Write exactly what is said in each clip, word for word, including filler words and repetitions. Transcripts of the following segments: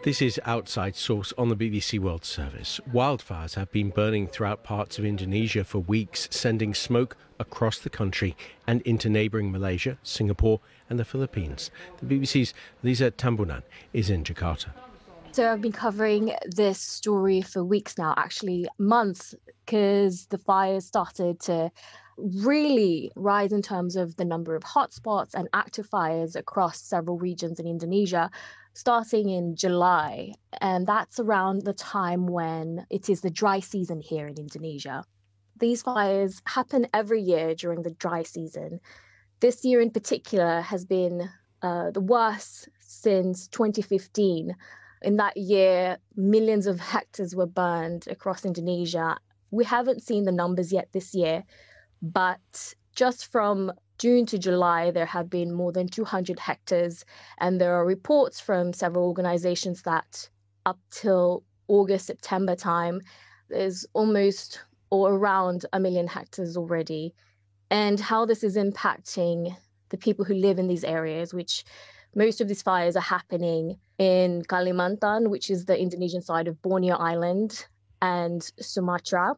This is Outside Source on the B B C World Service. Wildfires have been burning throughout parts of Indonesia for weeks, sending smoke across the country and into neighbouring Malaysia, Singapore and the Philippines. The B B C's Lisa Tambunan is in Jakarta. So I've been covering this story for weeks now, actually months, because the fires started to really rise in terms of the number of hotspots and active fires across several regions in Indonesia, starting in July. And that's around the time when it is the dry season here in Indonesia. These fires happen every year during the dry season. This year in particular has been uh, the worst since twenty fifteen. In that year, millions of hectares were burned across Indonesia. We haven't seen the numbers yet this year, but just from June to July, there have been more than two hundred hectares. And there are reports from several organizations that up till August, September time, there's almost or around a million hectares already. And how this is impacting the people who live in these areas, which most of these fires are happening in Kalimantan, which is the Indonesian side of Borneo Island, and Sumatra,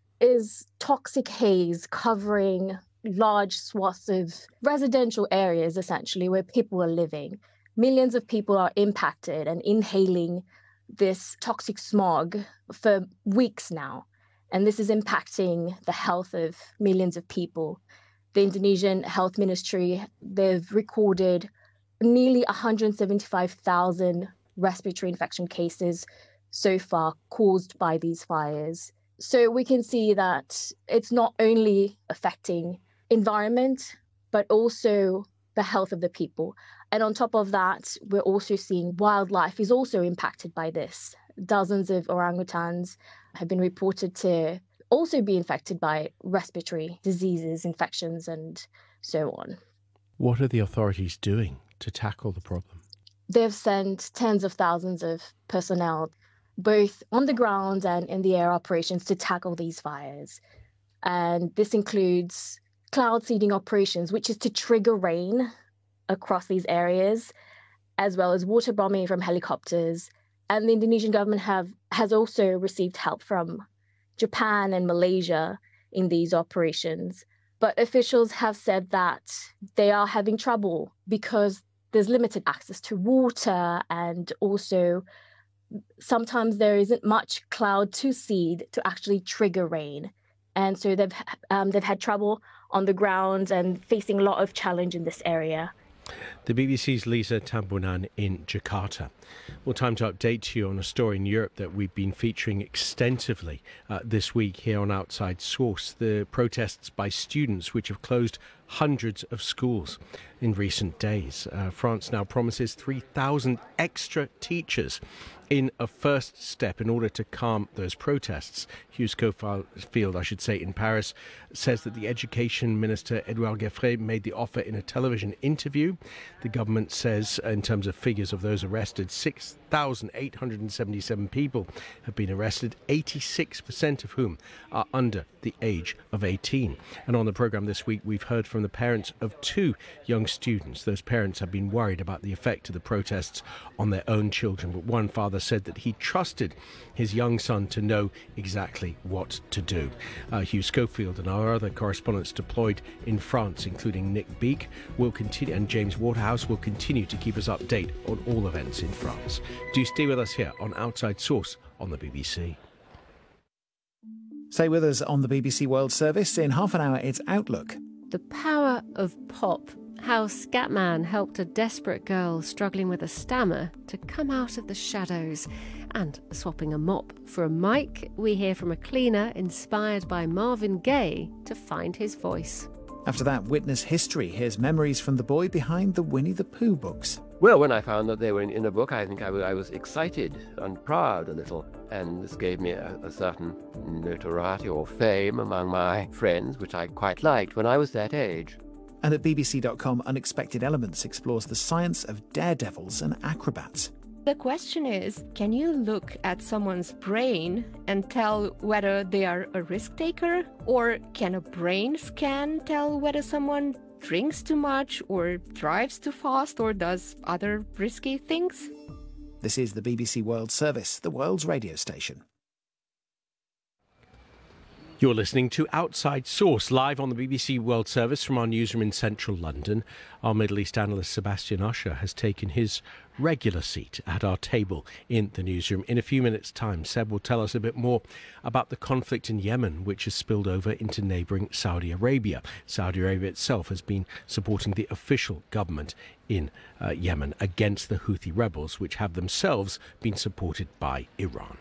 is toxic haze covering large swaths of residential areas, essentially, where people are living. Millions of people are impacted and inhaling this toxic smog for weeks now. And this is impacting the health of millions of people. The Indonesian Health Ministry, they've recorded nearly one hundred seventy-five thousand respiratory infection cases so far caused by these fires. So we can see that it's not only affecting environment, but also the health of the people. And on top of that, we're also seeing wildlife is also impacted by this. Dozens of orangutans have been reported to also be infected by respiratory diseases, infections, and so on. What are the authorities doing to tackle the problem? They've sent tens of thousands of personnel, both on the ground and in the air operations, to tackle these fires. And this includes cloud seeding operations, which is to trigger rain across these areas, as well as water bombing from helicopters. And the Indonesian government have has also received help from Japan and Malaysia in these operations. But officials have said that they are having trouble because there's limited access to water, and also sometimes there isn't much cloud to seed to actually trigger rain. And so they've um, they've had trouble on the ground and facing a lot of challenge in this area. The B B C's Lisa Tambunan in Jakarta. Well, time to update you on a story in Europe that we've been featuring extensively uh, this week here on Outside Source. The protests by students which have closed hundreds of schools in recent days. Uh, France now promises three thousand extra teachers in a first step in order to calm those protests. Hugh Schofield, I should say, in Paris, says that the Education Minister, Edouard Geoffroy, made the offer in a television interview. The government says, in terms of figures of those arrested, six thousand eight hundred seventy-seven people have been arrested, eighty-six percent of whom are under the age of eighteen. And on the programme this week, we've heard from the parents of two young students. Those parents have been worried about the effect of the protests on their own children, but one father said that he trusted his young son to know exactly what to do. Uh, Hugh Schofield and our other correspondents deployed in France, including Nick Beak, will continue, and James Waterhouse will continue to keep us updated on all events in France. Do stay with us here on Outside Source on the B B C. Stay with us on the B B C World Service. In half an hour, it's Outlook. The power of pop. How Scatman helped a desperate girl struggling with a stammer to come out of the shadows. And swapping a mop for a mic, we hear from a cleaner inspired by Marvin Gaye to find his voice. After that, Witness History. Here's memories from the boy behind the Winnie the Pooh books. Well, when I found that they were in, in a book, I think I, w- I was excited and proud a little. And this gave me a, a certain notoriety or fame among my friends, which I quite liked when I was that age. And at B B C dot com, Unexpected Elements explores the science of daredevils and acrobats. The question is, can you look at someone's brain and tell whether they are a risk taker? Or can a brain scan tell whether someone drinks too much or drives too fast or does other risky things? This is the B B C World Service, the world's radio station. You're listening to Outside Source, live on the B B C World Service from our newsroom in central London. Our Middle East analyst Sebastian Usher has taken his regular seat at our table in the newsroom. In a few minutes' time, Seb will tell us a bit more about the conflict in Yemen, which has spilled over into neighbouring Saudi Arabia. Saudi Arabia itself has been supporting the official government in uh, Yemen against the Houthi rebels, which have themselves been supported by Iran.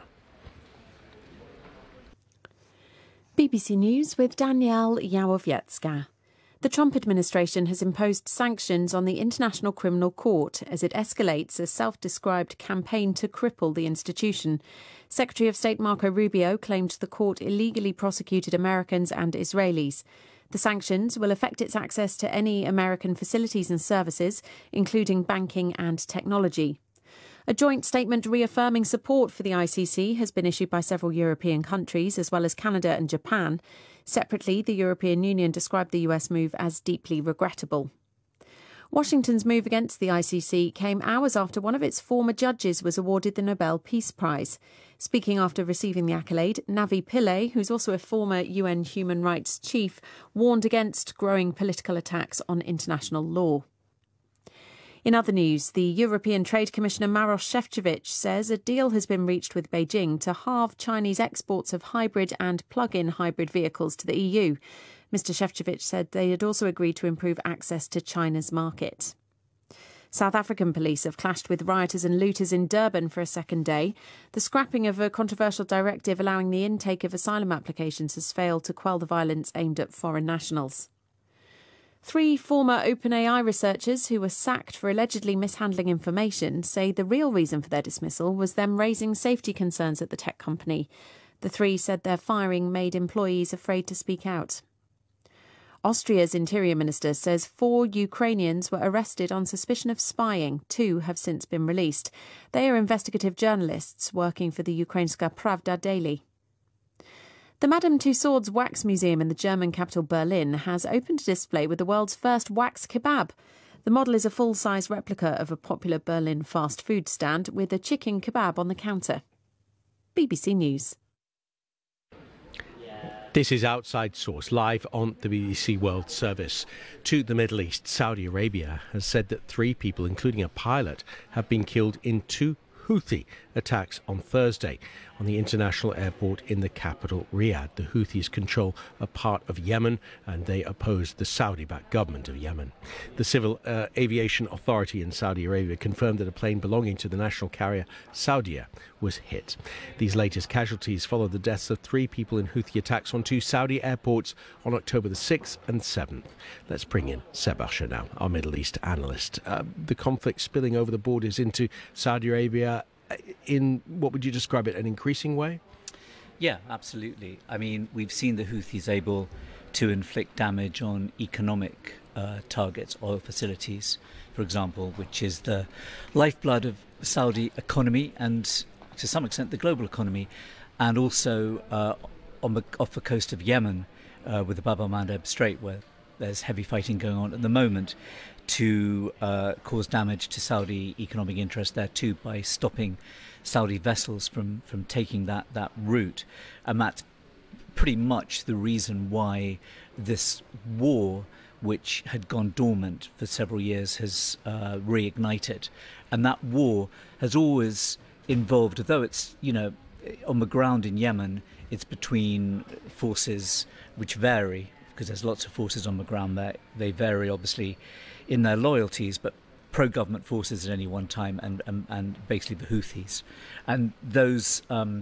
B B C News with Danielle Yawowiecka. The Trump administration has imposed sanctions on the International Criminal Court as it escalates a self-described campaign to cripple the institution. Secretary of State Marco Rubio claimed the court illegally prosecuted Americans and Israelis. The sanctions will affect its access to any American facilities and services, including banking and technology. A joint statement reaffirming support for the I C C has been issued by several European countries, as well as Canada and Japan. Separately, the European Union described the U S move as deeply regrettable. Washington's move against the I C C came hours after one of its former judges was awarded the Nobel Peace Prize. Speaking after receiving the accolade, Navi Pillay, who's also a former U N human rights chief, warned against growing political attacks on international law. In other news, the European Trade Commissioner Maroš Šefčovič says a deal has been reached with Beijing to halve Chinese exports of hybrid and plug-in hybrid vehicles to the E U. Mister Šefčovič said they had also agreed to improve access to China's market. South African police have clashed with rioters and looters in Durban for a second day. The scrapping of a controversial directive allowing the intake of asylum applications has failed to quell the violence aimed at foreign nationals. Three former OpenAI researchers who were sacked for allegedly mishandling information say the real reason for their dismissal was them raising safety concerns at the tech company. The three said their firing made employees afraid to speak out. Austria's interior minister says four Ukrainians were arrested on suspicion of spying. Two have since been released. They are investigative journalists working for the Ukrainska Pravda daily. The Madame Tussauds Wax Museum in the German capital Berlin has opened a display with the world's first wax kebab. The model is a full-size replica of a popular Berlin fast food stand with a chicken kebab on the counter. B B C News. This is Outside Source, live on the B B C World Service. To the Middle East, Saudi Arabia has said that three people, including a pilot, have been killed in two Houthi attacks on Thursday on the international airport in the capital, Riyadh. The Houthis control a part of Yemen and they oppose the Saudi-backed government of Yemen. The Civil uh, Aviation Authority in Saudi Arabia confirmed that a plane belonging to the national carrier Saudia was hit. These latest casualties follow the deaths of three people in Houthi attacks on two Saudi airports on October the sixth and seventh. Let's bring in Seb Usher now, our Middle East analyst. Uh, the conflict spilling over the borders into Saudi Arabia in, what would you describe it, an increasing way? Yeah, absolutely. I mean, we've seen the Houthis able to inflict damage on economic uh, targets, oil facilities, for example, which is the lifeblood of the Saudi economy and, to some extent, the global economy, and also uh, on the, off the coast of Yemen uh, with the Bab el-Mandeb Strait, where there's heavy fighting going on at the moment, to uh, cause damage to Saudi economic interest there too by stopping Saudi vessels from, from taking that, that route. And that's pretty much the reason why this war, which had gone dormant for several years, has uh, reignited. And that war has always involved, although it's, you know, on the ground in Yemen, it's between forces which vary, because there's lots of forces on the ground there. They vary, obviously, in their loyalties, but pro-government forces at any one time, and, and, and basically the Houthis. And those um,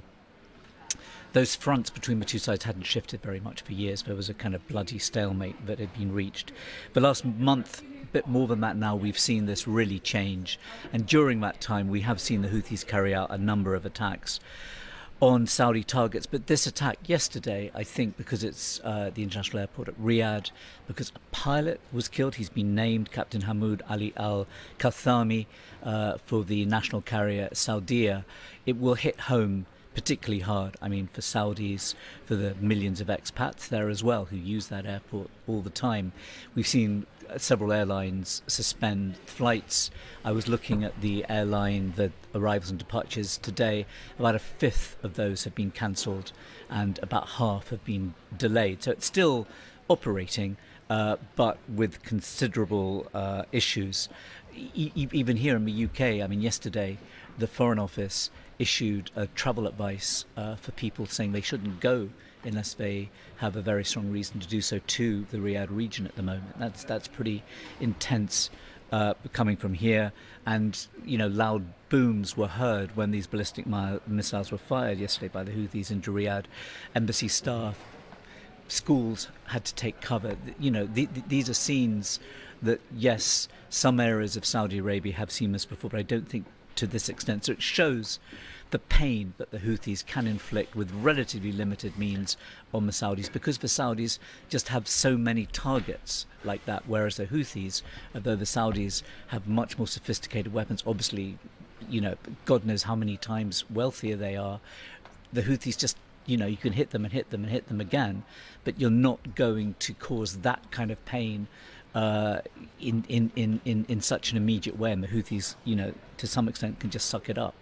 those fronts between the two sides hadn't shifted very much for years. There was a kind of bloody stalemate that had been reached. The last month, a bit more than that now, we've seen this really change. And during that time, we have seen the Houthis carry out a number of attacks on Saudi targets. But this attack yesterday, I think, because it's uh, the international airport at Riyadh, because a pilot was killed. He's been named Captain Hamoud Ali Al-Kathami uh, for the national carrier Saudia. It will hit home particularly hard, I mean, for Saudis, for the millions of expats there as well who use that airport all the time. We've seen several airlines suspend flights. I was looking at the airline, the arrivals and departures today. About a fifth of those have been cancelled and about half have been delayed. So it's still operating, uh, but with considerable uh, issues. E- even here in the U K, I mean, yesterday the Foreign Office issued a travel advice uh, for people saying they shouldn't go unless they have a very strong reason to do so to the Riyadh region at the moment. That's that's pretty intense uh, coming from here. And, you know, loud booms were heard when these ballistic mi- missiles were fired yesterday by the Houthis into Riyadh. Embassy staff, schools had to take cover. You know, the, the, these are scenes that, yes, some areas of Saudi Arabia have seen this before, but I don't think to this extent. So it shows the pain that the Houthis can inflict with relatively limited means on the Saudis, because the Saudis just have so many targets like that, whereas the Houthis, although the Saudis have much more sophisticated weapons, obviously, you know, God knows how many times wealthier they are, the Houthis just, you know, you can hit them and hit them and hit them again, but you're not going to cause that kind of pain Uh, in, in, in, in, in such an immediate way, and the Houthis, you know, to some extent can just suck it up.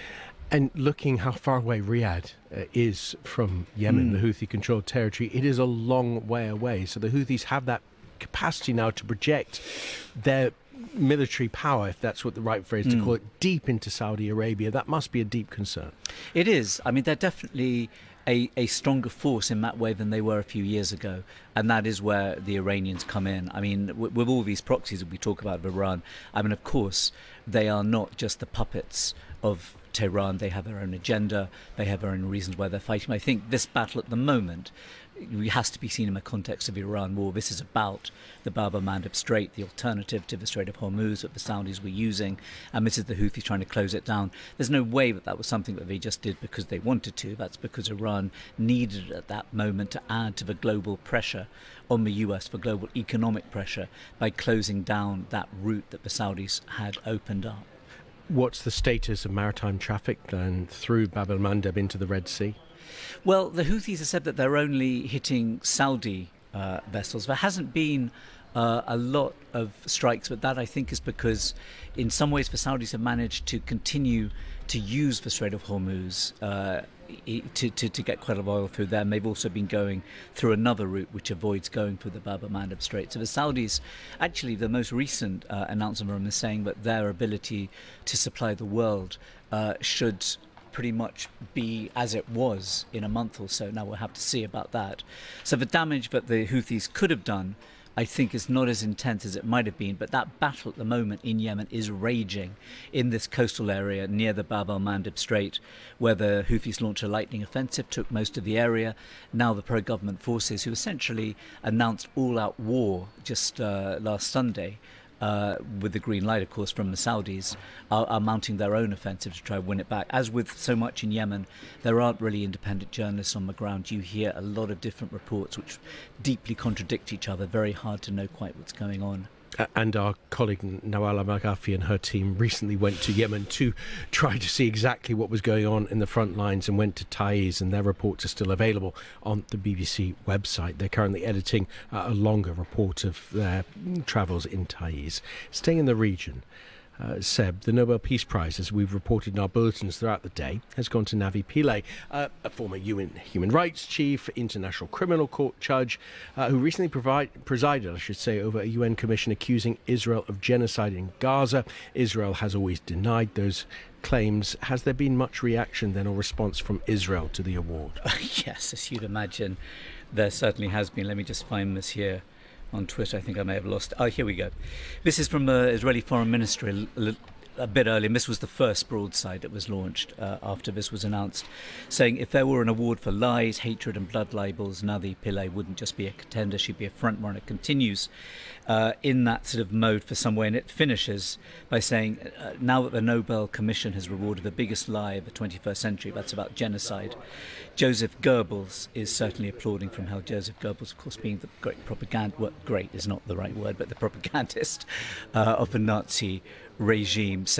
And looking how far away Riyadh uh, is from Yemen, mm. the Houthi-controlled territory, it is a long way away. So the Houthis have that capacity now to project their military power, if that's what the right phrase to mm. call it, deep into Saudi Arabia. That must be a deep concern. It is. I mean, they're definitely A, a stronger force in that way than they were a few years ago, and that is where the Iranians come in. I mean, w- with all these proxies that we talk about of Iran, I mean, of course, they are not just the puppets of Tehran. They have their own agenda, they have their own reasons why they're fighting. I think this battle at the moment has to be seen in the context of the Iran war. This is about the Bab el-Mandeb Strait, the alternative to the Strait of Hormuz that the Saudis were using, and this is the Houthis trying to close it down. There's no way that that was something that they just did because they wanted to. That's because Iran needed at that moment to add to the global pressure on the U S, for global economic pressure, by closing down that route that the Saudis had opened up. What's the status of maritime traffic then through Bab el-Mandeb into the Red Sea? Well, the Houthis have said that they're only hitting Saudi uh, vessels. There hasn't been uh, a lot of strikes, but that I think is because in some ways the Saudis have managed to continue to use the Strait of Hormuz uh, to, to, to get quite a lot of oil through there. And they've also been going through another route which avoids going through the Bab el-Mandeb Strait. So the Saudis, actually the most recent uh, announcement from them is saying that their ability to supply the world uh, should pretty much be as it was in a month or so. Now we'll have to see about that. So the damage that the Houthis could have done, I think, is not as intense as it might have been, but that battle at the moment in Yemen is raging in this coastal area near the Bab el-Mandeb Strait, where the Houthis launched a lightning offensive, took most of the area. Now the pro-government forces, who essentially announced all-out war just uh, last Sunday, Uh, with the green light, of course, from the Saudis, are, are mounting their own offensive to try and win it back. As with so much in Yemen, there aren't really independent journalists on the ground. You hear a lot of different reports which deeply contradict each other. Very hard to know quite what's going on. And our colleague Nawal al-Maghafi and her team recently went to Yemen to try to see exactly what was going on in the front lines, and went to Taiz, and their reports are still available on the B B C website. They're currently editing uh, a longer report of their travels in Taiz. Staying in the region, Uh, Seb, the Nobel Peace Prize, as we've reported in our bulletins throughout the day, has gone to Navi Pillay, uh, a former U N human rights chief, International Criminal Court judge, uh, who recently provide, presided, I should say, over a U N commission accusing Israel of genocide in Gaza. Israel has always denied those claims. Has there been much reaction then, or response from Israel to the award? Yes, as you'd imagine, there certainly has been. Let me just find this here on Twitter. I think I may have lost. Oh, here we go. This is from the Israeli Foreign Ministry a, a bit earlier, and this was the first broadside that was launched uh, after this was announced, saying if there were an award for lies, hatred and blood libels, Navi Pillay wouldn't just be a contender, she'd be a front runner. It continues uh, in that sort of mode for some way, and it finishes by saying uh, now that the Nobel Commission has rewarded the biggest lie of the twenty-first century, that's about genocide, Joseph Goebbels is certainly applauding from hell. Joseph Goebbels, of course, being the great propaganda, well, great is not the right word, but the propagandist uh, of the Nazi regime. So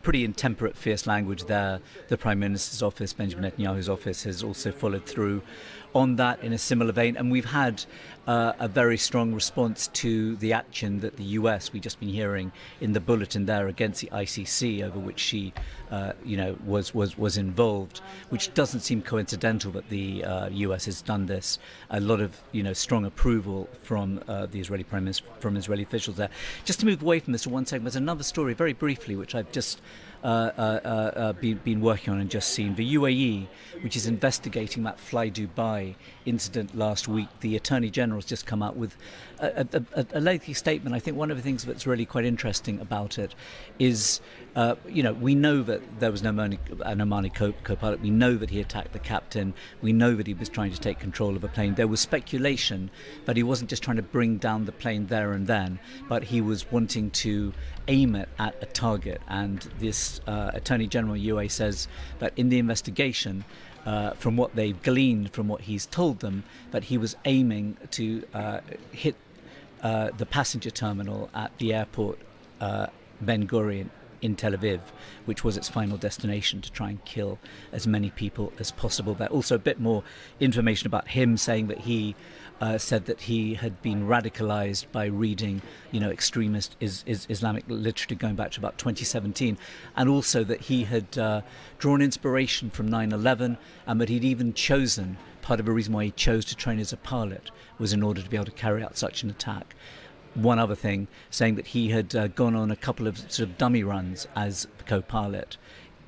pretty intemperate, fierce language there. The Prime Minister's office, Benjamin Netanyahu's office, has also followed through on that in a similar vein. And we've had uh, a very strong response to the action that the U S, we've just been hearing in the bulletin there, against the I C C, over which she, uh, you know, was, was, was involved, which doesn't seem coincidental that the uh, U S has done this. A lot of, you know, strong approval from uh, the Israeli Prime Minister, from Israeli officials there. Just to move away from this for one second, there's another story, very briefly, which I've just Uh, uh, uh, been, been working on and just seen. The U A E, which is investigating that Fly Dubai incident last week, the Attorney General has just come out with a, a, a lengthy statement. I think one of the things that's really quite interesting about it is, uh, you know, we know that there was no Omani, an Omani co-pilot. We know that he attacked the captain. We know that he was trying to take control of a plane. There was speculation that he wasn't just trying to bring down the plane there and then, but he was wanting to aim it at a target. And this uh, Attorney General U A E says that in the investigation, uh, from what they've gleaned from what he's told them, that he was aiming to uh, hit uh, the passenger terminal at the airport uh, Ben Gurion in Tel Aviv, which was its final destination, to try and kill as many people as possible there. Also a bit more information about him, saying that he Uh, said that he had been radicalized by reading, you know, extremist is, is Islamic literature going back to about twenty seventeen, and also that he had uh, drawn inspiration from nine eleven, and that he'd even chosen, part of the reason why he chose to train as a pilot was in order to be able to carry out such an attack. One other thing, saying that he had uh, gone on a couple of sort of dummy runs as co-pilot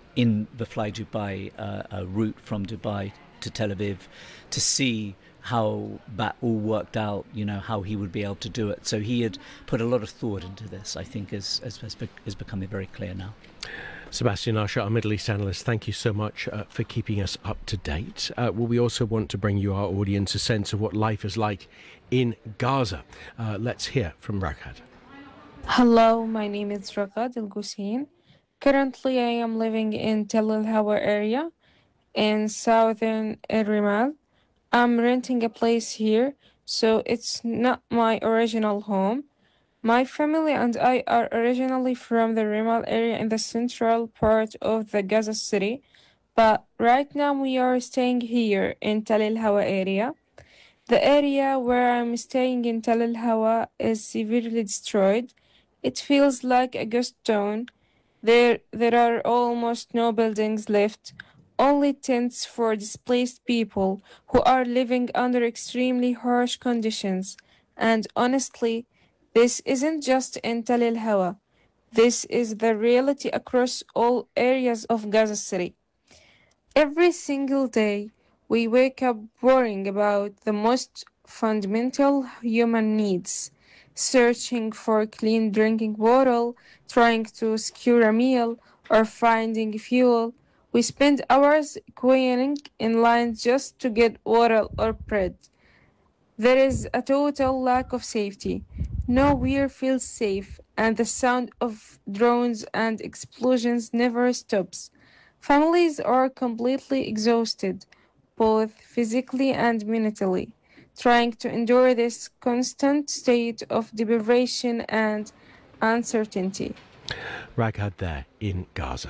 in the Fly Dubai uh, uh, route from Dubai to Tel Aviv to see how that all worked out, you know, how he would be able to do it. So he had put a lot of thought into this, I think, as, as, as is becoming very clear now. Sebastian Usher, our Middle East analyst, thank you so much uh, for keeping us up to date. Uh, well, we also want to bring you, our audience, a sense of what life is like in Gaza. Uh, let's hear from Ragad. Hello, my name is Ragad El Goussin. Currently, I am living in Tel El Hawa area in southern Rimal. I'm renting a place here, so it's not my original home. My family and I are originally from the Rimal area in the central part of the Gaza city, but right now we are staying here in Tel El Hawa area. The area where I'm staying in Tel El Hawa is severely destroyed. It feels like a ghost town. There, there are almost no buildings left. Only tents for displaced people who are living under extremely harsh conditions. And honestly, this isn't just in Tel El Hawa. This is the reality across all areas of Gaza City. Every single day, we wake up worrying about the most fundamental human needs, searching for clean drinking water, trying to secure a meal, or finding fuel. We spend hours queuing in line just to get water or bread. There is a total lack of safety. Nowhere feels safe, and the sound of drones and explosions never stops. Families are completely exhausted, both physically and mentally, trying to endure this constant state of deprivation and uncertainty. Ragad there in Gaza.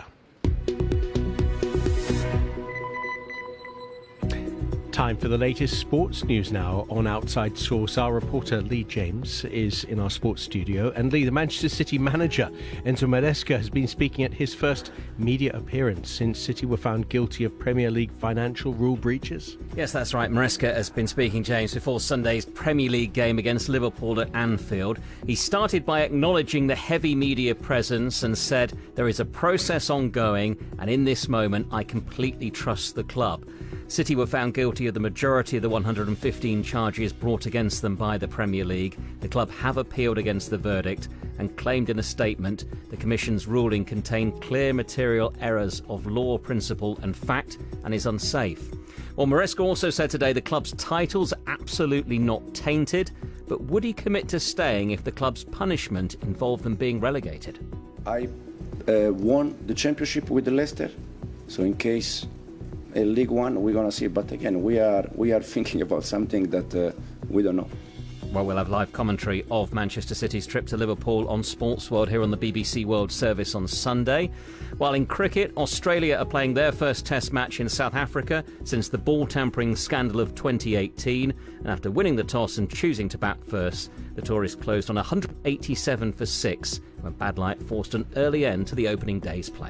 Time for the latest sports news now on Outside Source. Our reporter Lee James is in our sports studio. And Lee, the Manchester City manager, Enzo Maresca, has been speaking at his first media appearance since City were found guilty of Premier League financial rule breaches. Yes, that's right. Maresca has been speaking, James, before Sunday's Premier League game against Liverpool at Anfield. He started by acknowledging the heavy media presence and said, "There is a process ongoing, and in this moment I completely trust the club." City were found guilty of the majority of the one hundred fifteen charges brought against them by the Premier League. The club have appealed against the verdict and claimed in a statement the Commission's ruling contained clear material errors of law, principle and fact and is unsafe. Well, Maresca also said today the club's title's absolutely not tainted, but would he commit to staying if the club's punishment involved them being relegated? I uh, won the championship with the Leicester, so in case uh, League One, we're going to see. But again, we are we are thinking about something that uh, we don't know. Well, we'll have live commentary of Manchester City's trip to Liverpool on Sports World here on the B B C World Service on Sunday. While in cricket, Australia are playing their first Test match in South Africa since the ball tampering scandal of twenty eighteen. And after winning the toss and choosing to bat first, the Tories closed on one hundred eighty-seven for six when bad light forced an early end to the opening day's play.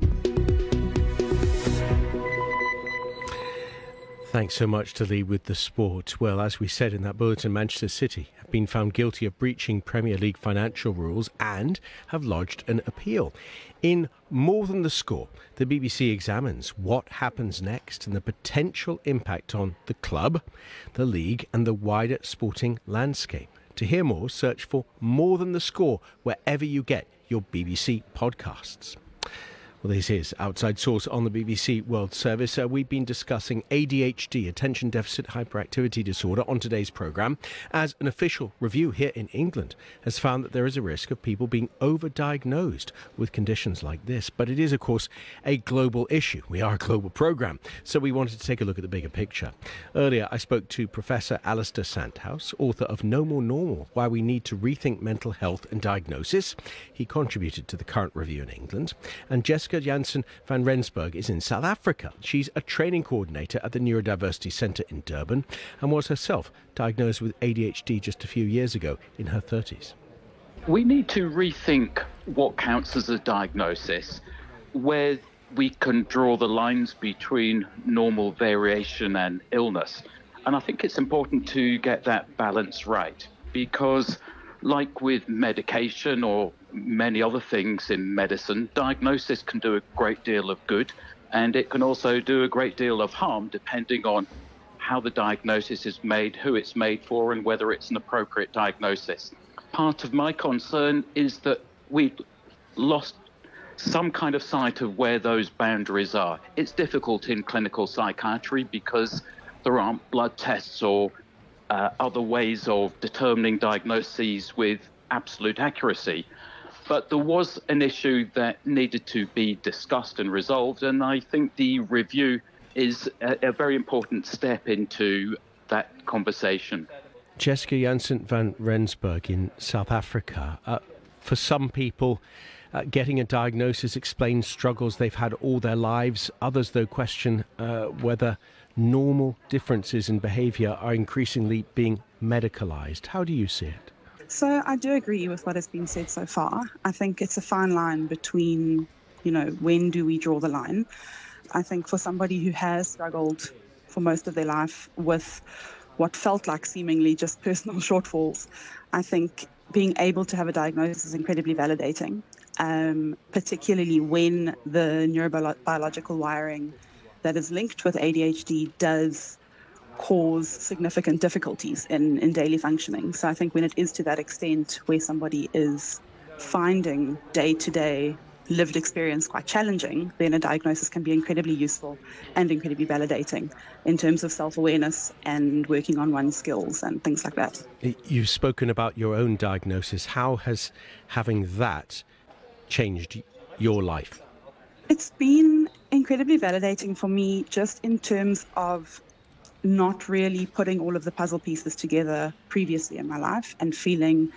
Thanks so much to Lee with the sport. Well, as we said in that bulletin, Manchester City have been found guilty of breaching Premier League financial rules and have lodged an appeal. In More Than the Score, the B B C examines what happens next and the potential impact on the club, the league and the wider sporting landscape. To hear more, search for More Than the Score wherever you get your B B C podcasts. Well, this is Outside Source on the B B C World Service. Uh, we've been discussing A D H D, Attention Deficit Hyperactivity Disorder, on today's programme, as an official review here in England has found that there is a risk of people being overdiagnosed with conditions like this. But it is, of course, a global issue. We are a global programme, so we wanted to take a look at the bigger picture. Earlier, I spoke to Professor Alistair Sandhouse, author of No More Normal, Why We Need to Rethink Mental Health and Diagnosis. He contributed to the current review in England. And Jessica Jansen van Rensburg is in South Africa. She's a training coordinator at the Neurodiversity Centre in Durban and was herself diagnosed with A D H D just a few years ago in her thirties. We need to rethink what counts as a diagnosis, where we can draw the lines between normal variation and illness. And I think it's important to get that balance right, because like with medication or many other things in medicine, diagnosis can do a great deal of good, and it can also do a great deal of harm depending on how the diagnosis is made, who it's made for, and whether it's an appropriate diagnosis. Part of my concern is that we've lost some kind of sight of where those boundaries are. It's difficult in clinical psychiatry because there aren't blood tests or uh, other ways of determining diagnoses with absolute accuracy. But there was an issue that needed to be discussed and resolved, and I think the review is a, a very important step into that conversation. Jessica Jansen van Rensburg in South Africa. Uh, for some people, uh, getting a diagnosis explains struggles they've had all their lives. Others, though, question uh, whether normal differences in behaviour are increasingly being medicalised. How do you see it? So I do agree with what has been said so far. I think it's a fine line between, you know, when do we draw the line? I think for somebody who has struggled for most of their life with what felt like seemingly just personal shortfalls, I think being able to have a diagnosis is incredibly validating, um, particularly when the neurobiological wiring that is linked with A D H D does cause significant difficulties in, in daily functioning. So I think when it is to that extent where somebody is finding day-to-day lived experience quite challenging, then a diagnosis can be incredibly useful and incredibly validating in terms of self-awareness and working on one's skills and things like that. You've spoken about your own diagnosis. How has having that changed your life? It's been incredibly validating for me just in terms of not really putting all of the puzzle pieces together previously in my life and feeling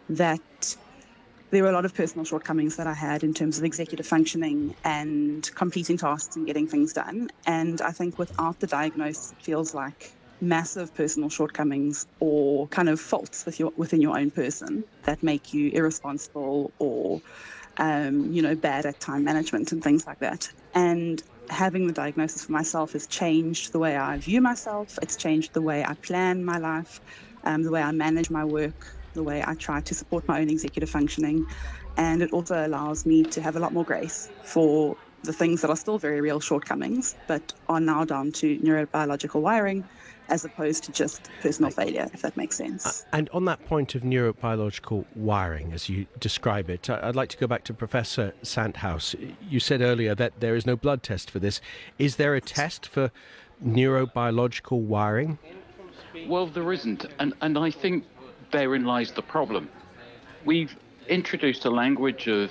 that there were a lot of personal shortcomings that I had in terms of executive functioning and completing tasks and getting things done. And I think without the diagnosis, it feels like massive personal shortcomings or kind of faults with your, within your own person that make you irresponsible or, um, you know, bad at time management and things like that. And having the diagnosis for myself has changed the way I view myself. It's changed the way I plan my life, um, the way I manage my work, the way I try to support my own executive functioning. And it also allows me to have a lot more grace for the things that are still very real shortcomings, but are now down to neurobiological wiring as opposed to just personal failure, if that makes sense. And on that point of neurobiological wiring, as you describe it, I'd like to go back to Professor Sandhouse. You said earlier that there is no blood test for this. Is there a test for neurobiological wiring? Well, there isn't, and, and I think therein lies the problem. We've introduced a language of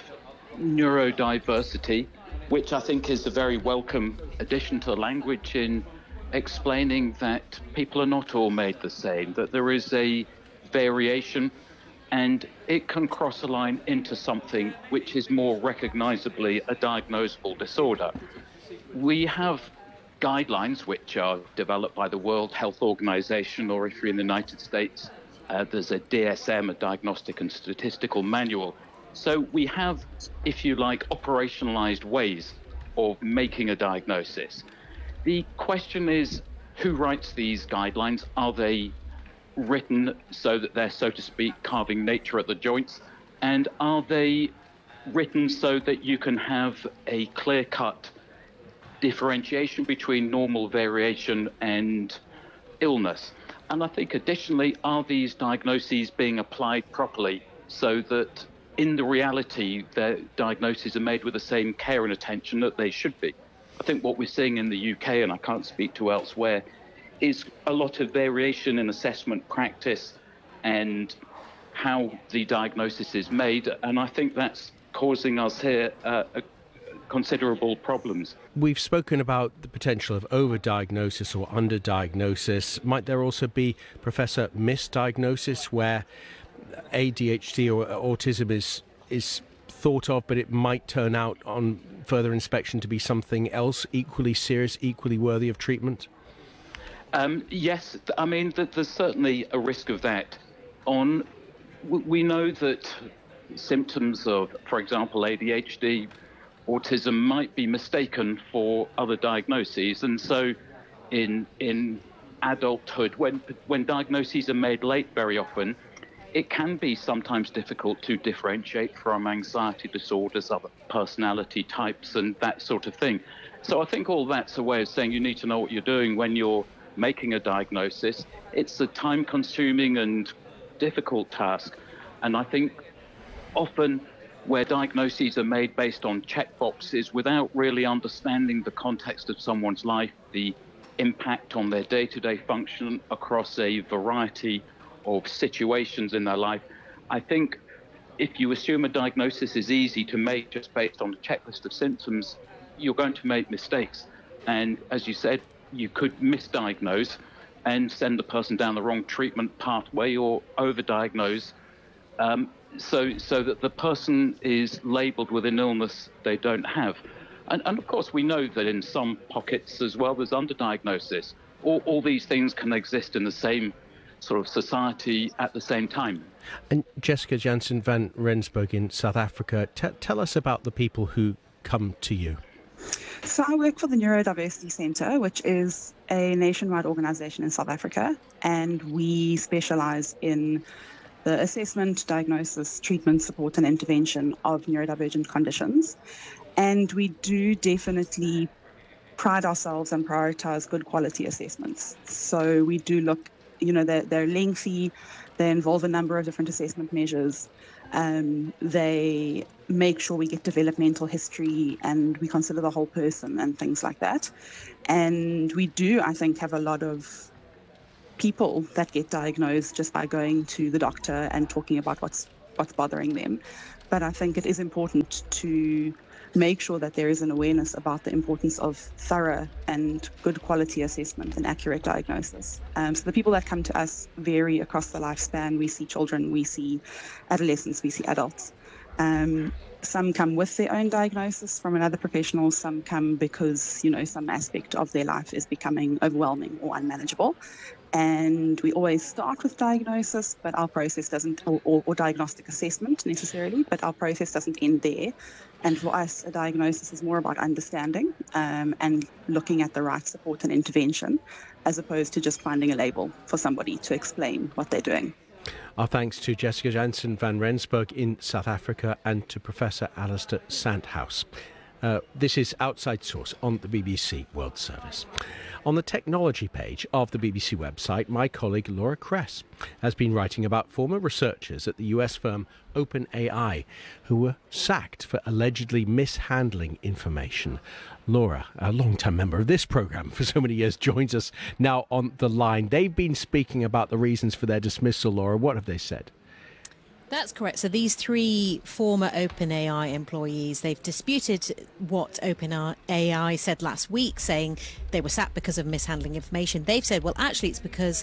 neurodiversity, which I think is a very welcome addition to language in explaining that people are not all made the same, that there is a variation, and it can cross a line into something which is more recognizably a diagnosable disorder. We have guidelines which are developed by the World Health Organization, or if you're in the United States, uh, there's a D S M, a Diagnostic and Statistical Manual. So we have, if you like, operationalized ways of making a diagnosis. The question is, who writes these guidelines? Are they written so that they're, so to speak, carving nature at the joints? And are they written so that you can have a clear-cut differentiation between normal variation and illness? And I think additionally, are these diagnoses being applied properly so that in the reality, their diagnoses are made with the same care and attention that they should be? I think what we're seeing in the U K, and I can't speak to elsewhere, is a lot of variation in assessment practice and how the diagnosis is made. And I think that's causing us here uh, a considerable problems. We've spoken about the potential of overdiagnosis or underdiagnosis. Might there also be, Professor, misdiagnosis, where A D H D or autism is is thought of, but it might turn out on further inspection to be something else equally serious, equally worthy of treatment? Um, yes, I mean, th- there's certainly a risk of that. On, w- we know that symptoms of, for example, A D H D, autism might be mistaken for other diagnoses, and so in in adulthood, when when diagnoses are made late, very often, it can be sometimes difficult to differentiate from anxiety disorders, other personality types, and that sort of thing. So I think all that's a way of saying you need to know what you're doing when you're making a diagnosis. It's a time-consuming and difficult task, and I think often where diagnoses are made based on checkboxes without really understanding the context of someone's life, the impact on their day-to-day function across a variety of situations in their life. I think if you assume a diagnosis is easy to make just based on a checklist of symptoms, you're going to make mistakes. And as you said, you could misdiagnose and send the person down the wrong treatment pathway, or overdiagnose, um, so so that the person is labelled with an illness they don't have. And, and of course, we know that in some pockets as well, there's underdiagnosis. All, all these things can exist in the same sort of society at the same time. And Jessica Jansen van Rensburg in South Africa, t- tell us about the people who come to you. So I work for the Neurodiversity Centre, which is a nationwide organisation in South Africa, and we specialise in the assessment, diagnosis, treatment, support and intervention of neurodivergent conditions. And we do definitely pride ourselves and prioritise good quality assessments. So we do look, you know, they're, they're lengthy, they involve a number of different assessment measures. Um, they make sure we get developmental history and we consider the whole person and things like that. And we do, I think, have a lot of people that get diagnosed just by going to the doctor and talking about what's what's bothering them. But I think it is important to make sure that there is an awareness about the importance of thorough and good quality assessment and accurate diagnosis. Um, so the people that come to us vary across the lifespan. We see children, we see adolescents, we see adults. Um, some come with their own diagnosis from another professional. Some come because, you know, some aspect of their life is becoming overwhelming or unmanageable. And we always start with diagnosis, but our process doesn't, or, or, or diagnostic assessment necessarily, but our process doesn't end there. And for us, a diagnosis is more about understanding um, and looking at the right support and intervention, as opposed to just finding a label for somebody to explain what they're doing. Our thanks to Jessica Jansen van Rensburg in South Africa and to Professor Alistair Sandhouse. Uh, this is Outside Source on the B B C World Service. On the technology page of the B B C website, my colleague Laura Kress has been writing about former researchers at the U S firm OpenAI who were sacked for allegedly mishandling information. Laura, a long-time member of this programme for so many years, joins us now on the line. They've been speaking about the reasons for their dismissal, Laura. What have they said? That's correct. So these three former OpenAI employees, they've disputed what OpenAI said last week, saying they were sacked because of mishandling information. They've said, well, actually, it's because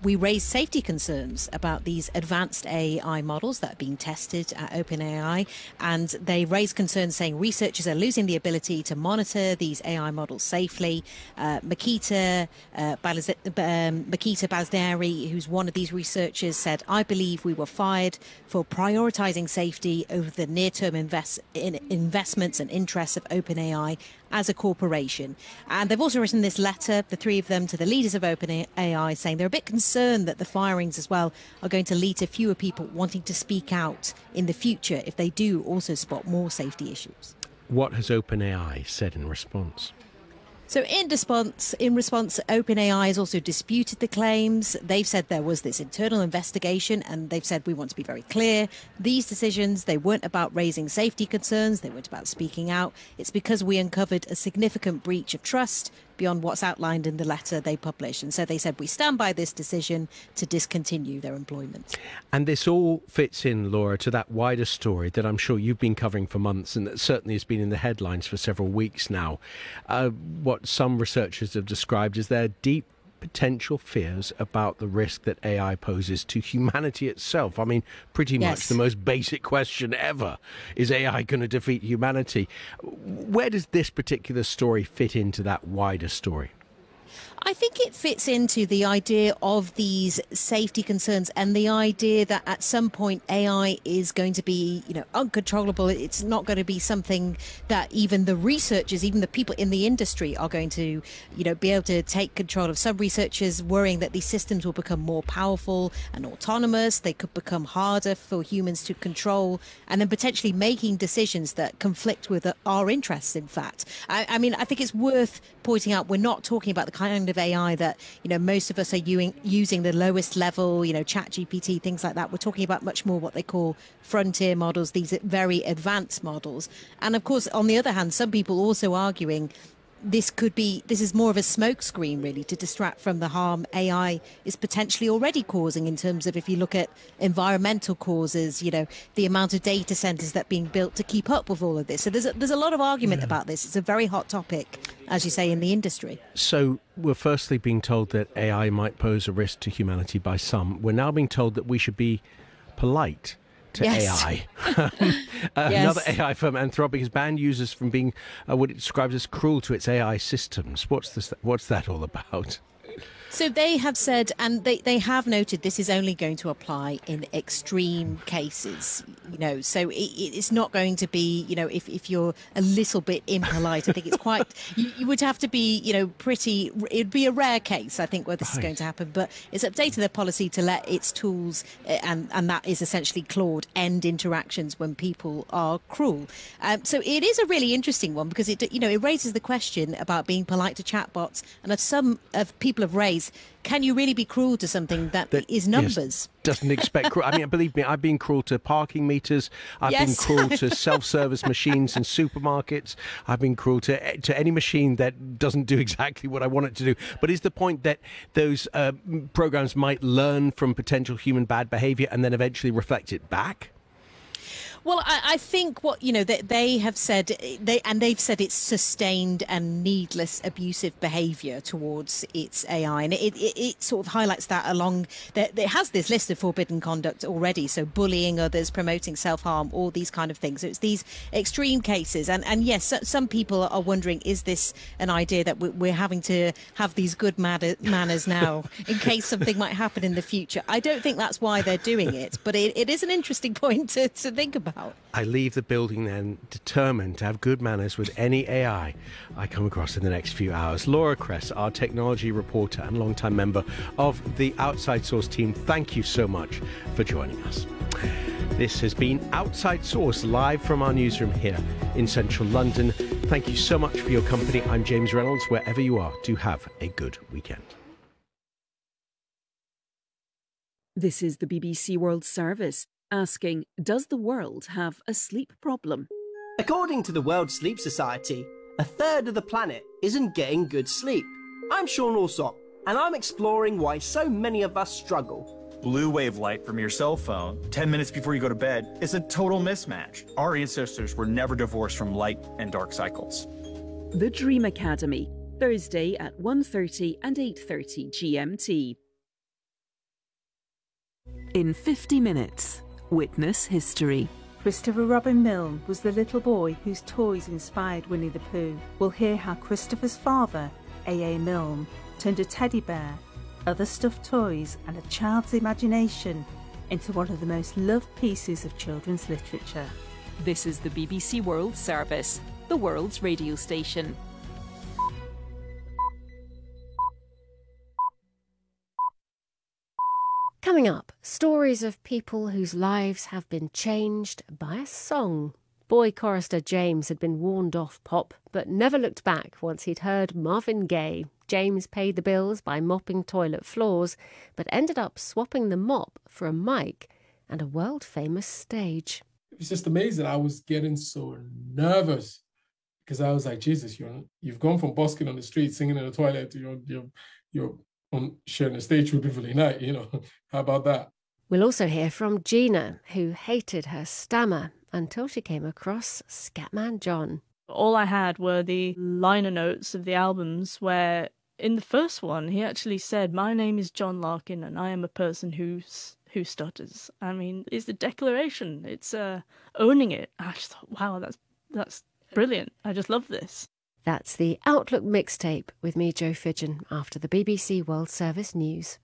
we raised safety concerns about these advanced A I models that are being tested at OpenAI, and they raised concerns saying researchers are losing the ability to monitor these A I models safely. Uh, Makita, uh, Balaz- um, Makita Basnari, who's one of these researchers, said, "I believe we were fired for prioritizing safety over the near-term invest- in investments and interests of OpenAI as a corporation." And they've also written this letter, the three of them, to the leaders of OpenAI, saying they're a bit concerned that the firings as well are going to lead to fewer people wanting to speak out in the future if they do also spot more safety issues. What has OpenAI said in response? So in response, in response, OpenAI has also disputed the claims. They've said there was this internal investigation, and they've said we want to be very clear. These decisions, they weren't about raising safety concerns. They weren't about speaking out. It's because we uncovered a significant breach of trust beyond what's outlined in the letter they published. And so they said we stand by this decision to discontinue their employment. And this all fits in, Laura, to that wider story that I'm sure you've been covering for months and that certainly has been in the headlines for several weeks now. Uh, what some researchers have described as their deep potential fears about the risk that A I poses to humanity itself. I mean, pretty much Yes. the most basic question ever. Is A I going to defeat humanity? Where does this particular story fit into that wider story? I think it fits into the idea of these safety concerns and the idea that at some point A I is going to be, you know, uncontrollable. It's not going to be something that even the researchers, even the people in the industry are going to, you know, be able to take control of. Some researchers worrying that these systems will become more powerful and autonomous. They could become harder for humans to control, and then potentially making decisions that conflict with our interests, in fact. I, I mean, I think it's worth pointing out we're not talking about the kind of A I that, you know, most of us are using, using the lowest level, you know, Chat G P T, things like that. We're talking about much more what they call frontier models, these very advanced models. And of course, on the other hand, some people also arguing this could be, this is more of a smokescreen, really, to distract from the harm A I is potentially already causing in terms of, if you look at environmental causes, you know, the amount of data centers that are being built to keep up with all of this. So there's a, there's a lot of argument yeah. about this. It's a very hot topic, as you say, in the industry. So we're firstly being told that A I might pose a risk to humanity by some. We're now being told that we should be polite to yes. A I. uh, yes. Another A I firm, Anthropic, has banned users from being uh, what it describes as cruel to its A I systems. What's this? What's that all about? So they have said, and they, they have noted, this is only going to apply in extreme cases, you know, so it, it's not going to be, you know, if, if you're a little bit impolite, I think it's quite, you, you would have to be, you know, pretty, it'd be a rare case, I think, where this right. is going to happen. But it's updated their policy to let its tools, and, and that is essentially Claude, end interactions when people are cruel. Um, so it is a really interesting one because, it, you know, it raises the question about being polite to chatbots. And as some of people have raised, can you really be cruel to something that, that is numbers? Yes, doesn't expect cruel. I mean, believe me, I've been cruel to parking meters. I've yes. been cruel to self-service machines in supermarkets. I've been cruel to to any machine that doesn't do exactly what I want it to do. But is the point that those uh, programs might learn from potential human bad behavior and then eventually reflect it back? Well, I, I think what, you know, they, they have said, they and they've said it's sustained and needless abusive behaviour towards its A I. And it, it, it sort of highlights that along, that it has this list of forbidden conduct already. So bullying others, promoting self-harm, all these kind of things. So it's these extreme cases. And, and yes, some people are wondering, is this an idea that we're having to have these good manners now in case something might happen in the future? I don't think that's why they're doing it. But it, it is an interesting point to, to think about. I leave the building then determined to have good manners with any A I I come across in the next few hours. Laura Kress, our technology reporter and longtime member of the Outside Source team, thank you so much for joining us. This has been Outside Source, live from our newsroom here in central London. Thank you so much for your company. I'm James Reynolds. Wherever you are, do have a good weekend. This is the B B C World Service, asking, does the world have a sleep problem? According to the World Sleep Society, a third of the planet isn't getting good sleep. I'm Sean Alsop, and I'm exploring why so many of us struggle. Blue wave light from your cell phone, ten minutes before you go to bed, is a total mismatch. Our ancestors were never divorced from light and dark cycles. The Dream Academy, Thursday at one thirty and eight thirty G M T. In fifty minutes, witness history. Christopher Robin Milne was the little boy whose toys inspired Winnie the Pooh. We'll hear how Christopher's father, A A Milne, turned a teddy bear, other stuffed toys and a child's imagination into one of the most loved pieces of children's literature. This is the B B C World Service, the world's radio station. Coming up, stories of people whose lives have been changed by a song. Boy chorister James had been warned off pop, but never looked back once he'd heard Marvin Gaye. James paid the bills by mopping toilet floors, but ended up swapping the mop for a mic and a world-famous stage. It was just amazing. I was getting so nervous because I was like, Jesus, you're, you've gone from busking on the street, singing in the toilet, to you're, you're, you're on sharing a stage with Beverly Knight, you know. How about that? We'll also hear from Gina, who hated her stammer until she came across Scatman John. All I had were the liner notes of the albums where in the first one he actually said, "My name is John Larkin and I am a person who's, who stutters." I mean, it's the declaration. It's uh, owning it. I just thought, wow, that's, that's brilliant. I just love this. That's the Outlook mixtape with me, Jo Fidgen, after the B B C World Service News.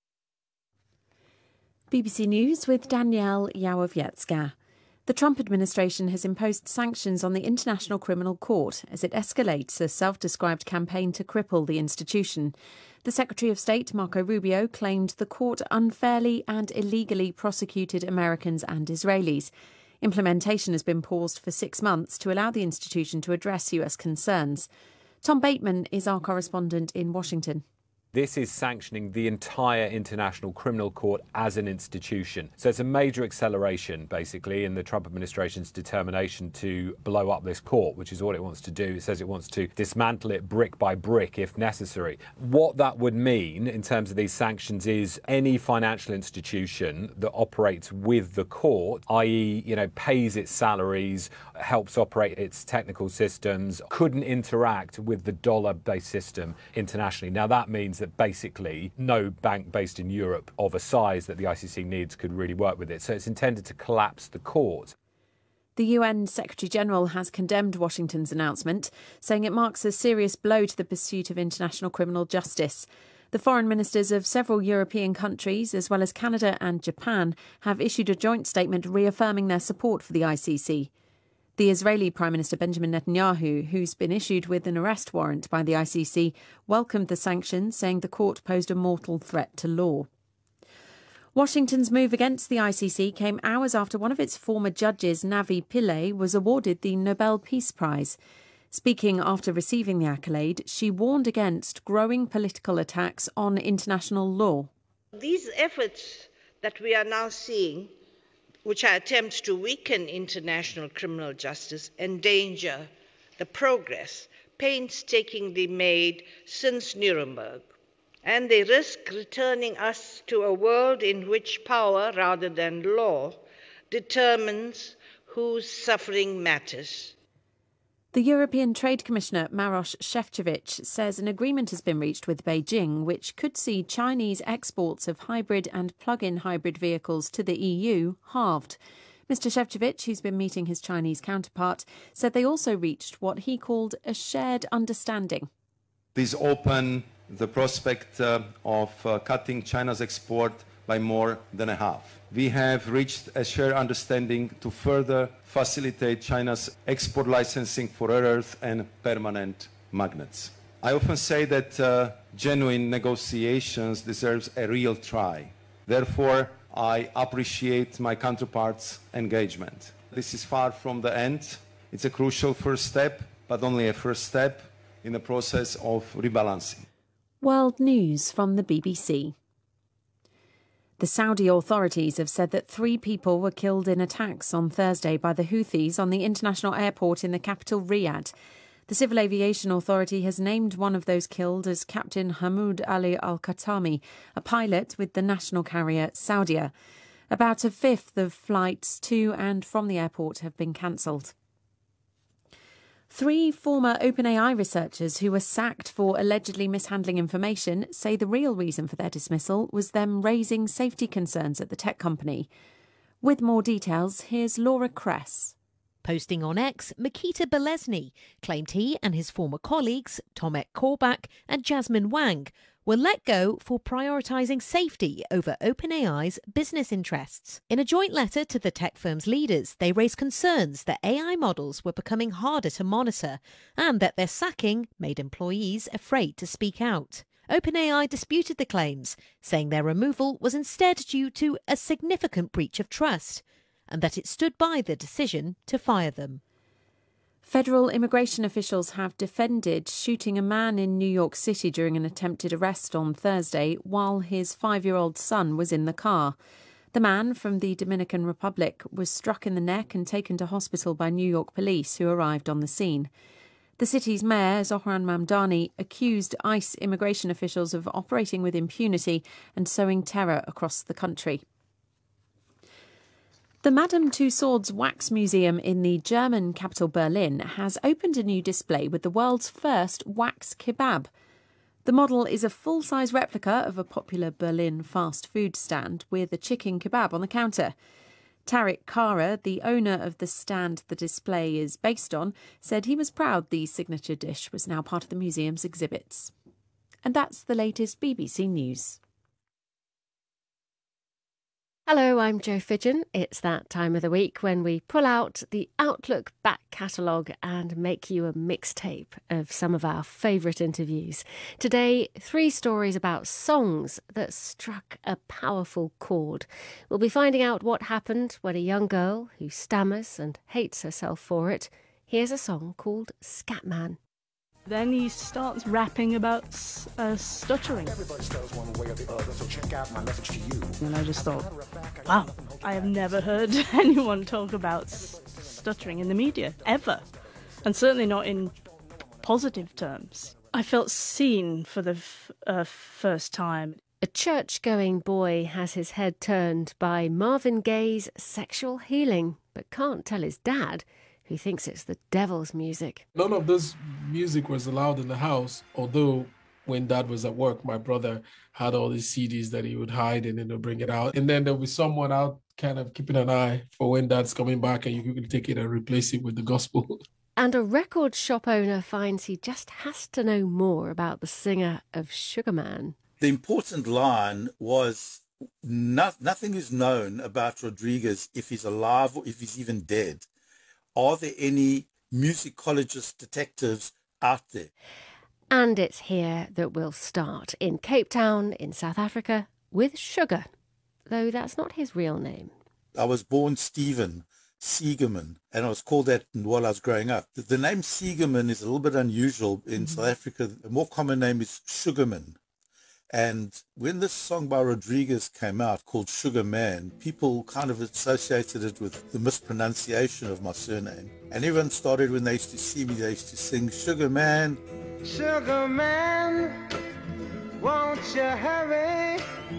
B B C News with Danielle Yawowiecka. The Trump administration has imposed sanctions on the International Criminal Court as it escalates a self-described campaign to cripple the institution. The Secretary of State, Marco Rubio, claimed the court unfairly and illegally prosecuted Americans and Israelis. Implementation has been paused for six months to allow the institution to address U S concerns. Tom Bateman is our correspondent in Washington. This is sanctioning the entire International Criminal Court as an institution. So it's a major acceleration, basically, in the Trump administration's determination to blow up this court, which is what it wants to do. It says it wants to dismantle it brick by brick if necessary. What that would mean in terms of these sanctions is any financial institution that operates with the court, that is, you know, pays its salaries, helps operate its technical systems, couldn't interact with the dollar-based system internationally. Now, that means that that basically no bank based in Europe of a size that the I C C needs could really work with it. So it's intended to collapse the court. The U N Secretary-General has condemned Washington's announcement, saying it marks a serious blow to the pursuit of international criminal justice. The foreign ministers of several European countries, as well as Canada and Japan, have issued a joint statement reaffirming their support for the I C C. The Israeli Prime Minister Benjamin Netanyahu, who's been issued with an arrest warrant by the I C C, welcomed the sanctions, saying the court posed a mortal threat to law. Washington's move against the I C C came hours after one of its former judges, Navi Pillay, was awarded the Nobel Peace Prize. Speaking after receiving the accolade, she warned against growing political attacks on international law. These efforts that we are now seeing, which are attempts to weaken international criminal justice, endanger the progress painstakingly made since Nuremberg, and they risk returning us to a world in which power, rather than law, determines whose suffering matters. The European Trade Commissioner Maroš Šefčovič says an agreement has been reached with Beijing which could see Chinese exports of hybrid and plug-in hybrid vehicles to the E U halved. Mister Šefčovič, who's been meeting his Chinese counterpart, said they also reached what he called a shared understanding. These open the prospect uh, of uh, cutting China's export by more than a half. We have reached a shared understanding to further facilitate China's export licensing for rare earth and permanent magnets. I often say that uh, genuine negotiations deserves a real try. Therefore, I appreciate my counterparts' engagement. This is far from the end. It's a crucial first step, but only a first step in the process of rebalancing. World News from the B B C. The Saudi authorities have said that three people were killed in attacks on Thursday by the Houthis on the international airport in the capital, Riyadh. The Civil Aviation Authority has named one of those killed as Captain Hamoud Ali Al-Khatami, a pilot with the national carrier Saudia. About a fifth of flights to and from the airport have been cancelled. Three former OpenAI researchers who were sacked for allegedly mishandling information say the real reason for their dismissal was them raising safety concerns at the tech company. With more details, here's Laura Kress. Posting on X, Mikita Belesny claimed he and his former colleagues, Tomek Korbach and Jasmine Wang, were let go for prioritising safety over OpenAI's business interests. In a joint letter to the tech firm's leaders, they raised concerns that A I models were becoming harder to monitor and that their sacking made employees afraid to speak out. OpenAI disputed the claims, saying their removal was instead due to a significant breach of trust and that it stood by the decision to fire them. Federal immigration officials have defended shooting a man in New York City during an attempted arrest on Thursday while his five-year-old son was in the car. The man from the Dominican Republic was struck in the neck and taken to hospital by New York police, who arrived on the scene. The city's mayor, Zohran Mamdani, accused ICE immigration officials of operating with impunity and sowing terror across the country. The Madame Tussauds Wax Museum in the German capital Berlin has opened a new display with the world's first wax kebab. The model is a full-size replica of a popular Berlin fast food stand with a chicken kebab on the counter. Tarek Kara, the owner of the stand the display is based on, said he was proud the signature dish was now part of the museum's exhibits. And that's the latest B B C News. Hello, I'm Jo Fidgen. It's that time of the week when we pull out the Outlook back catalogue and make you a mixtape of some of our favourite interviews. Today, three stories about songs that struck a powerful chord. We'll be finding out what happened when a young girl who stammers and hates herself for it hears a song called Scatman. Then he starts rapping about uh, stuttering. And I just thought, wow, I have never heard anyone talk about s- stuttering in the media, ever. And certainly not in positive terms. I felt seen for the f- uh, first time. A church-going boy has his head turned by Marvin Gaye's Sexual Healing, but can't tell his dad, who thinks it's the devil's music. None of this music was allowed in the house, although when Dad was at work, my brother had all these C Ds that he would hide and then he'll bring it out. And then there'll be someone out kind of keeping an eye for when Dad's coming back and you can take it and replace it with the gospel. And a record shop owner finds he just has to know more about the singer of Sugar Man. The important line was, no, nothing is known about Rodriguez, if he's alive or if he's even dead. Are there any musicologist detectives out there? And it's here that we'll start, in Cape Town, in South Africa, with Sugar, though that's not his real name. I was born Stephen Siegerman, and I was called that while I was growing up. The, the name Siegerman is a little bit unusual in mm-hmm. South Africa. A more common name is Sugarman. And when this song by Rodriguez came out called Sugar Man, people kind of associated it with the mispronunciation of my surname. And everyone started, when they used to see me, they used to sing Sugar Man. Sugar Man, won't you hurry?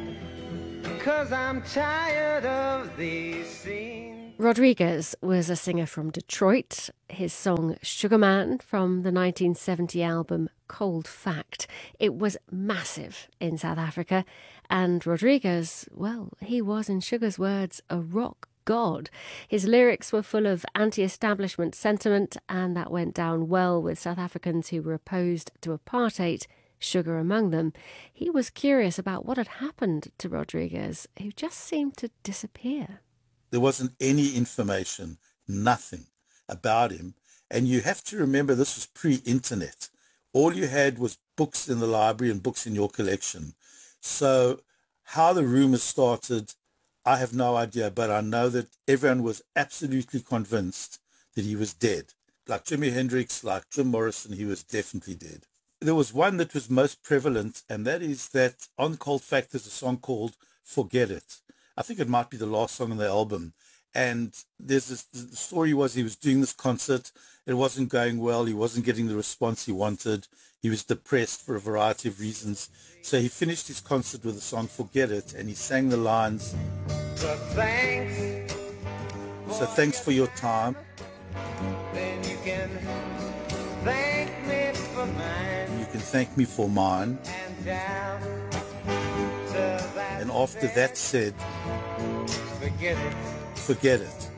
'Cause I'm tired of these scenes. Rodriguez was a singer from Detroit. His song Sugar Man from the nineteen seventy album Cold Fact. It was massive in South Africa, and Rodriguez, well, he was, in Sugar's words, a rock god. His lyrics were full of anti-establishment sentiment, and that went down well with South Africans who were opposed to apartheid, Sugar among them. He was curious about what had happened to Rodriguez, who just seemed to disappear. There wasn't any information, nothing about him. And you have to remember, this was pre-internet. All you had was books in the library and books in your collection. So how the rumors started, I have no idea, but I know that everyone was absolutely convinced that he was dead. Like Jimi Hendrix, like Jim Morrison, he was definitely dead. There was one that was most prevalent, and that is that on Cold Fact there's a song called Forget It. I think it might be the last song on the album. And there's this, the story was he was doing this concert. It wasn't going well. He wasn't getting the response he wanted. He was depressed for a variety of reasons. So he finished his concert with the song Forget It, and he sang the lines. But thanks. So thanks for your time. Then you can thank me for mine. You can thank me for mine. And down to that And after that said, forget it. forget it.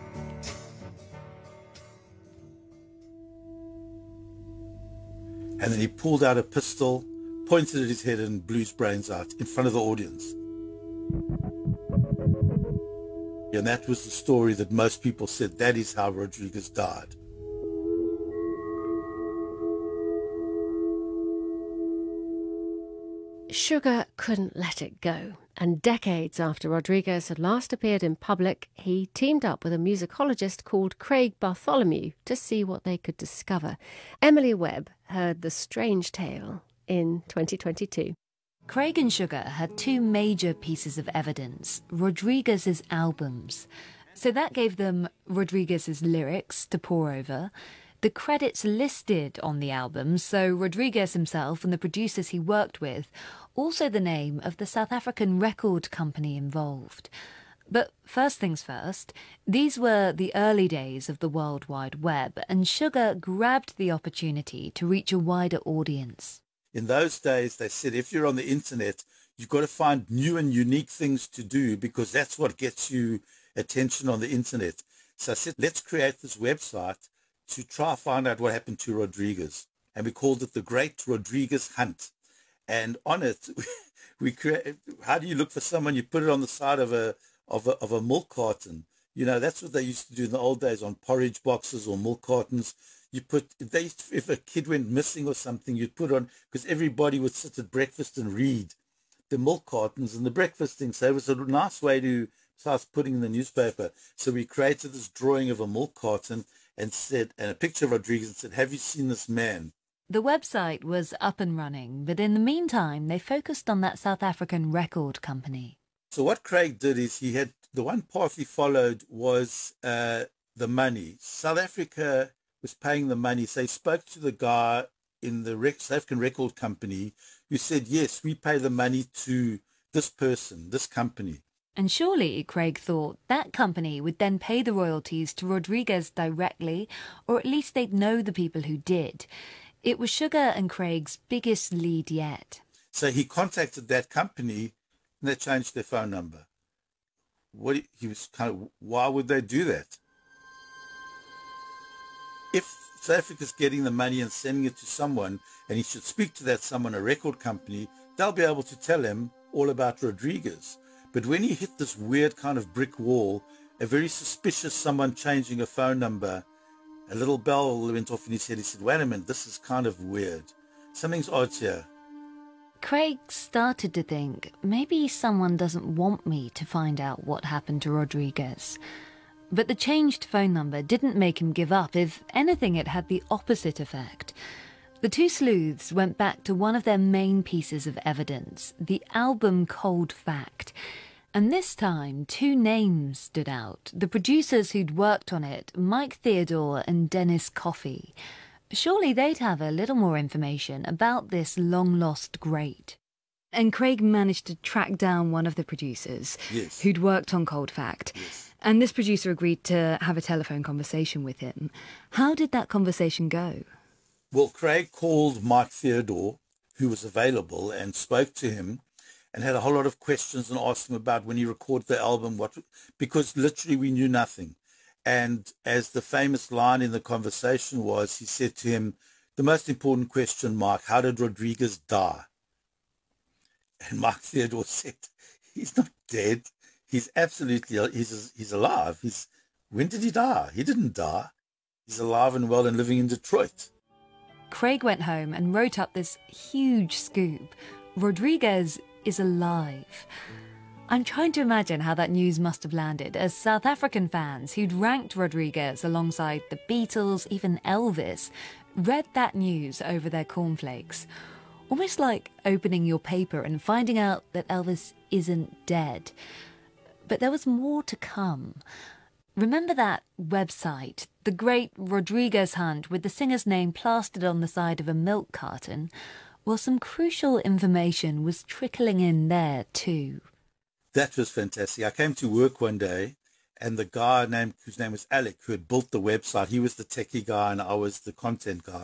And then he pulled out a pistol, pointed at his head and blew his brains out in front of the audience. And that was the story that most people said, that is how Rodriguez died. Sugar couldn't let it go, and decades after Rodriguez had last appeared in public, he teamed up with a musicologist called Craig Bartholomew to see what they could discover. Emily Webb heard the strange tale in twenty twenty-two. Craig and Sugar had two major pieces of evidence, Rodriguez's albums. So that gave them Rodriguez's lyrics to pore over, the credits listed on the albums, so Rodriguez himself and the producers he worked with, also the name of the South African record company involved. But first things first, these were the early days of the World Wide Web, and Sugar grabbed the opportunity to reach a wider audience. In those days, they said, if you're on the internet, you've got to find new and unique things to do because that's what gets you attention on the internet. So I said, let's create this website to try and find out what happened to Rodriguez. And we called it the Great Rodriguez Hunt. And on it, we create, how do you look for someone? You put it on the side of a, of a, of a milk carton. You know, that's what they used to do in the old days on porridge boxes or milk cartons. You put, they used to, if a kid went missing or something, you'd put on, because everybody would sit at breakfast and read the milk cartons and the breakfast thing. So it was a nice way to start putting in the newspaper. So we created this drawing of a milk carton and said, and a picture of Rodriguez and said, have you seen this man? The website was up and running, but in the meantime, they focused on that South African record company. So what Craig did is he had, the one path he followed was uh, the money. South Africa was paying the money. So he spoke to the guy in the rec- South African record company who said, yes, we pay the money to this person, this company. And surely, Craig thought, that company would then pay the royalties to Rodriguez directly, or at least they'd know the people who did. It was Sugar and Craig's biggest lead yet. So he contacted that company and they changed their phone number. What he was kind of, why would they do that? If South Africa's getting the money and sending it to someone, and he should speak to that someone, a record company, they'll be able to tell him all about Rodriguez. But when he hit this weird kind of brick wall, a very suspicious someone changing a phone number, a little bell went off in his head. He said, wait a minute, this is kind of weird. Something's odd here. Craig started to think, maybe someone doesn't want me to find out what happened to Rodriguez. But the changed phone number didn't make him give up. If anything, it had the opposite effect. The two sleuths went back to one of their main pieces of evidence, the album Cold Fact. And this time, two names stood out. The producers who'd worked on it, Mike Theodore and Dennis Coffey. Surely they'd have a little more information about this long-lost great. And Craig managed to track down one of the producers yes. who'd worked on Cold Fact. Yes. And this producer agreed to have a telephone conversation with him. How did that conversation go? Well, Craig called Mike Theodore, who was available, and spoke to him and had a whole lot of questions and asked him about when he recorded the album, what, because literally we knew nothing. And as the famous line in the conversation was, he said to him, the most important question, Mike, how did Rodriguez die? And Mike Theodore said, he's not dead. He's absolutely, he's he's alive. He's, when did he die? He didn't die. He's alive and well and living in Detroit. Craig went home and wrote up this huge scoop. Rodriguez is alive. I'm trying to imagine how that news must have landed as South African fans who'd ranked Rodriguez alongside the Beatles, even Elvis, read that news over their cornflakes. Almost like opening your paper and finding out that Elvis isn't dead. But there was more to come. Remember that website, The Great Rodriguez Hunt, with the singer's name plastered on the side of a milk carton? Well, some crucial information was trickling in there too. That was fantastic. I came to work one day, and the guy named whose name was Alec, who had built the website, he was the techie guy and I was the content guy.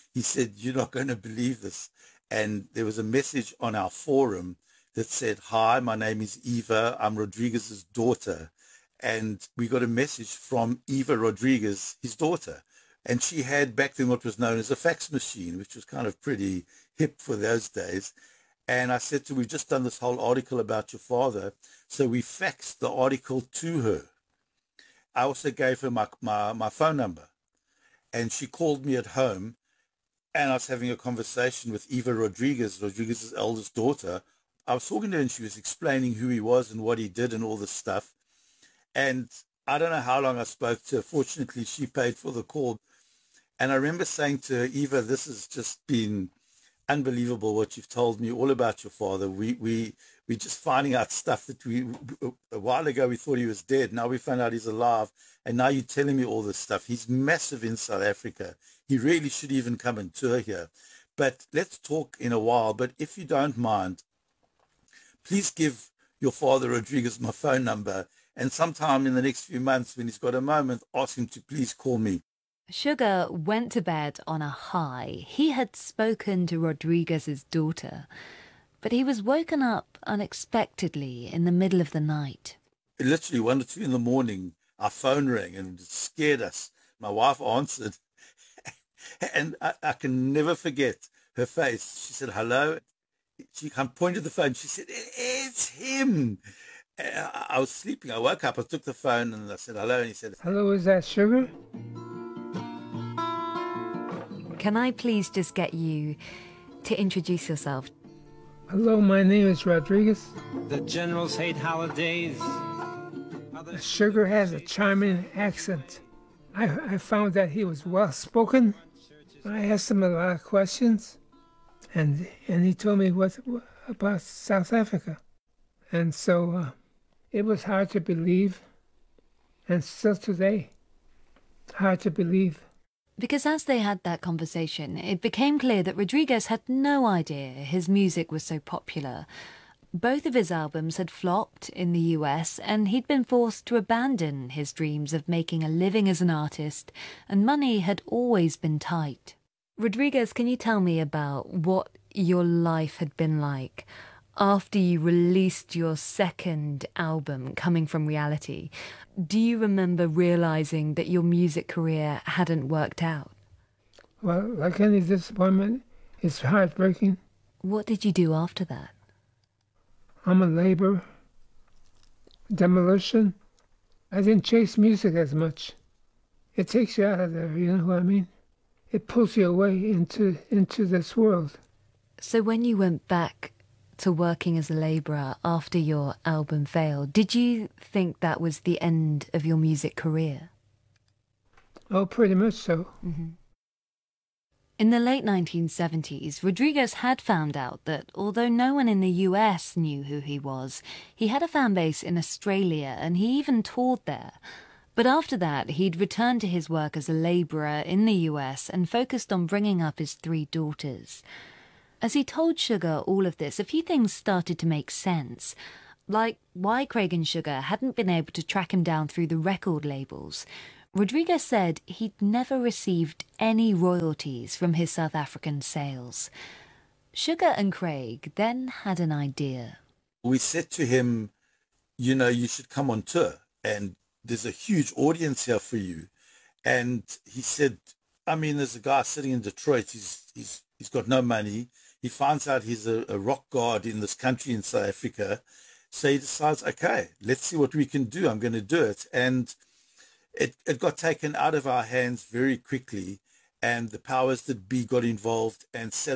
He said, "You're not going to believe this." And there was a message on our forum that said, "Hi, my name is Eva. I'm Rodriguez's daughter." And we got a message from Eva Rodriguez, his daughter. And she had back then what was known as a fax machine, which was kind of pretty hip for those days. And I said to her, "We've just done this whole article about your father." So we faxed the article to her. I also gave her my, my, my phone number. And she called me at home. And I was having a conversation with Eva Rodriguez, Rodriguez's eldest daughter. I was talking to her and she was explaining who he was and what he did and all this stuff. And I don't know how long I spoke to her. Fortunately, she paid for the call. And I remember saying to her, "Eva, this has just been unbelievable what you've told me all about your father. We, we, we're just finding out stuff that we, a while ago we thought he was dead. Now we found out he's alive. And now you're telling me all this stuff. He's massive in South Africa. He really should even come and tour here. But let's talk in a while. But if you don't mind, please give your father Rodriguez my phone number. And sometime in the next few months, when he's got a moment, ask him to please call me." Sugar went to bed on a high. He had spoken to Rodriguez's daughter, but he was woken up unexpectedly in the middle of the night. Literally one or two in the morning, our phone rang and it scared us. My wife answered, and I, I can never forget her face. She said, "Hello." She pointed the phone. She said, "It's him." I, I was sleeping. I woke up. I took the phone and I said, "Hello." And he said, "Hello, is that Sugar?" Can I please just get you to introduce yourself? "Hello, my name is Rodriguez." The generals hate holidays. Sugar has a charming accent. I, I found that he was well-spoken. I asked him a lot of questions, and and he told me what about South Africa. And so uh, it was hard to believe, and still today, hard to believe. Because as they had that conversation, it became clear that Rodriguez had no idea his music was so popular. Both of his albums had flopped in the U S, and he'd been forced to abandon his dreams of making a living as an artist, and money had always been tight. Rodriguez, can you tell me about what your life had been like after you released your second album, Coming From Reality? Do you remember realizing that your music career hadn't worked out? Well, like any disappointment, it's heartbreaking. What did you do after that? I'm a labor, demolition. I didn't chase music as much. It takes you out of there, you know what I mean? It pulls you away into into this world. So when you went back to working as a labourer after your album failed, did you think that was the end of your music career? Oh, pretty much so. Mm-hmm. In the late nineteen seventies, Rodriguez had found out that although no one in the U S knew who he was, he had a fan base in Australia and he even toured there. But after that, he'd returned to his work as a labourer in the U S and focused on bringing up his three daughters. As he told Sugar all of this, a few things started to make sense, like why Craig and Sugar hadn't been able to track him down through the record labels. Rodriguez said he'd never received any royalties from his South African sales. Sugar and Craig then had an idea. We said to him, you know, you should come on tour and there's a huge audience here for you. And he said, I mean, there's a guy sitting in Detroit, he's, he's, he's got no money. He finds out he's a, a rock god in this country in South Africa. So he decides, okay, let's see what we can do. I'm going to do it. And it, it got taken out of our hands very quickly. And the powers that be got involved and set